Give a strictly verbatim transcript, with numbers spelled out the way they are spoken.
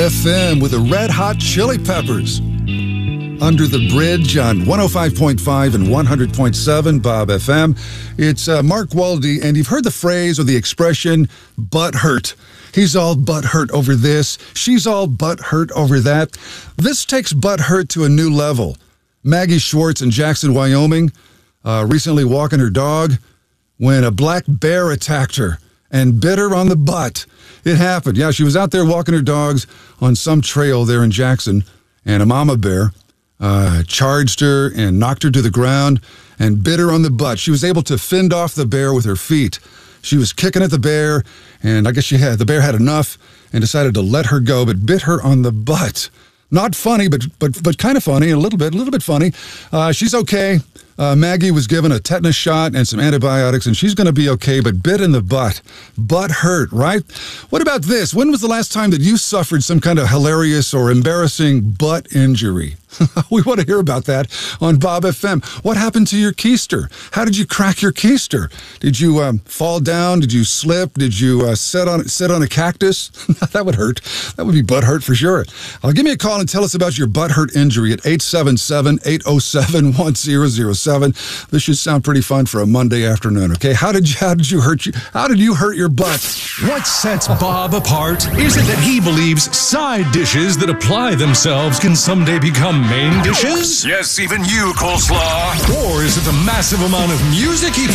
F M with the Red Hot Chili Peppers. Under the Bridge on one oh five point five and one hundred point seven Bob F M. It's uh, Mark Waldy, and you've heard the phrase or the expression, butt hurt. He's all butt hurt over this. She's all butt hurt over that. This takes butt hurt to a new level. Maggie Schwartz in Jackson, Wyoming, uh, recently walking her dog when a black bear attacked her and bit her on the butt. It happened. Yeah, she was out there walking her dogs on some trail there in Jackson, and a mama bear uh, charged her and knocked her to the ground and bit her on the butt. She was able to fend off the bear with her feet. She was kicking at the bear, and I guess she had the bear had enough and decided to let her go, but bit her on the butt. Not funny, but but but kind of funny, a little bit, a little bit funny. Uh, she's okay. Uh, Maggie was given a tetanus shot and some antibiotics, and she's going to be okay, but bit in the butt. Butt hurt, right? What about this? When was the last time that you suffered some kind of hilarious or embarrassing butt injury? We want to hear about that on Bob F M. What happened to your keister? How did you crack your keister? Did you um, fall down? Did you slip? Did you uh, sit on sit on a cactus? That would hurt. That would be butt hurt for sure. Uh, give me a call and tell us about your butt hurt injury at eight seven seven, eight oh seven, one oh oh seven. This should sound pretty fun for a Monday afternoon. Okay, how did you how did you hurt you? How did you hurt your butt? What sets Bob apart? Is it that he believes side dishes that apply themselves can someday become main dishes? Yes, even you, Coleslaw. Or is it the massive amount of music he